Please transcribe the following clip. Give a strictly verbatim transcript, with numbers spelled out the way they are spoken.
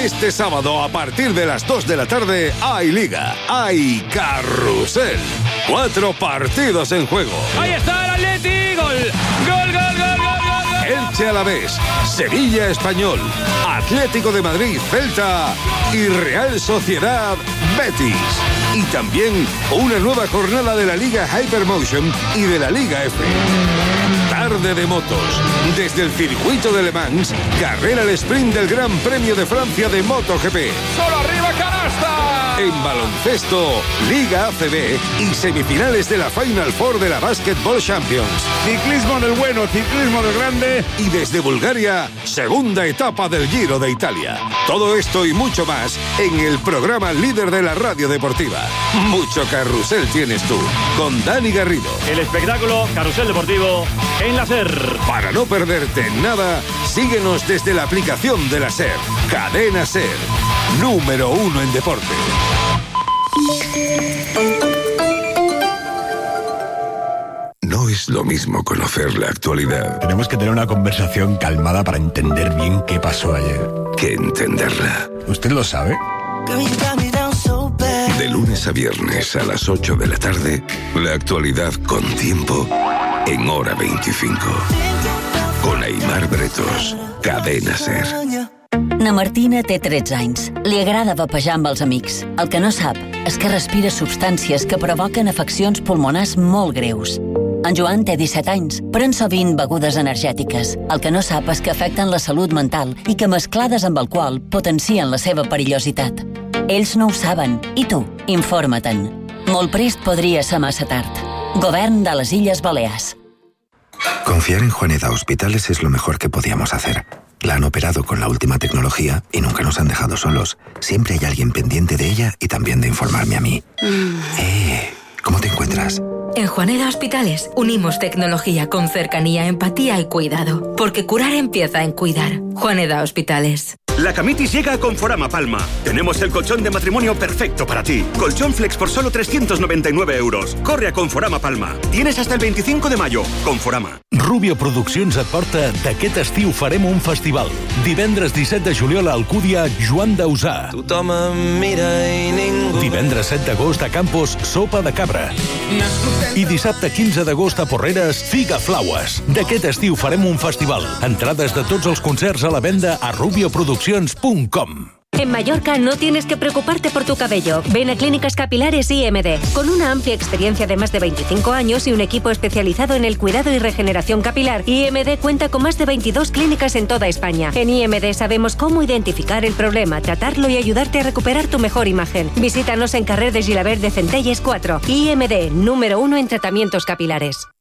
Este sábado, a partir de las dos de la tarde, hay Liga, hay Carrusel. Cuatro partidos en juego. ¡Ahí está el Atleti! ¡Gol! ¡Gol, gol, gol, gol, gol! Elche Alavés, Sevilla Español, Atlético de Madrid Celta y Real Sociedad Betis. Y también una nueva jornada de la Liga Hypermotion y de la Liga F. Tarde de motos. Desde el circuito de Le Mans, carrera al sprint del Gran Premio de Francia de MotoGP. ¡Solo arriba, canasta! En baloncesto, Liga A C B y semifinales de la Final Four de la Basketball Champions. Ciclismo del bueno, ciclismo del grande. Y desde Bulgaria, segunda etapa del Giro de Italia. Todo esto y mucho más en el programa líder de la radio deportiva. Mucho carrusel tienes tú, con Dani Garrido. El espectáculo Carrusel Deportivo en la SER. Para no perderte nada, síguenos desde la aplicación de la SER. Cadena SER, número uno en deporte. No es lo mismo conocer la actualidad. Tenemos que tener una conversación calmada para entender bien qué pasó ayer. Que entenderla. ¿Usted lo sabe? De lunes a viernes a las ocho de la tarde, la actualidad con tiempo en Hora veinticinco. Con Aimar Bretos, Cadena SER. Na Martina té tretze anys. Li agrada vapejar amb els amics. El que no sap és que respira substàncies que provoquen afeccions pulmonars molt greus. En Joan té disset anys, pren sovint begudes energètiques. El que no sap és que afecten la salut mental i que mesclades amb alcohol potencien la seva perillositat. Ells no ho saben. I tu, informa-te'n. Molt prest podria ser massa tard. Govern de les Illes Balears. Confiar en Juaneda Hospitales es lo mejor que podíamos hacer. La han operado con la última tecnología y nunca nos han dejado solos. Siempre hay alguien pendiente de ella y también de informarme a mí. Mm. Eh, ¿cómo te encuentras? En Juaneda Hospitales unimos tecnología con cercanía, empatía y cuidado. Porque curar empieza en cuidar. Juaneda Hospitales. La Camitis llega a Conforama Palma. Tenemos el colchón de matrimonio perfecto para ti. Colchón Flex por solo trescientos noventa y nueve euros. Corre a Conforama Palma. Tienes hasta el veinticinco de mayo. Conforama. Rubio Produccions et porta d'aquest estiu farem un festival. Divendres disset de juliol a Alcúdia, Joan Dausà. Tothom em mira i ningú. Divendres set d'agost a Campos, Sopa de Cabra. I dissabte quinze d'agost a Porreres, Figa Flaues. D'aquest estiu farem un festival. Entrades de tots els concerts a la venda a rubio produccions punto com. En Mallorca no tienes que preocuparte por tu cabello. Ven a Clínicas Capilares I M D. Con una amplia experiencia de más de veinticinco años y un equipo especializado en el cuidado y regeneración capilar, I M D cuenta con más de veintidós clínicas en toda España. En I M D sabemos cómo identificar el problema, tratarlo y ayudarte a recuperar tu mejor imagen. Visítanos en Carrer de Gilabert de Centelles cuatro. I M D, número uno en tratamientos capilares.